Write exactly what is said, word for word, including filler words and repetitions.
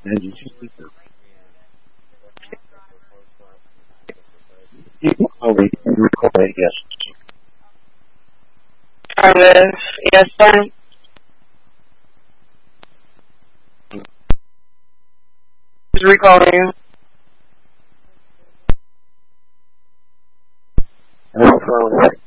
And you just you always record, yes. Affirmative. Yes, sir. Is recording. Affirmative.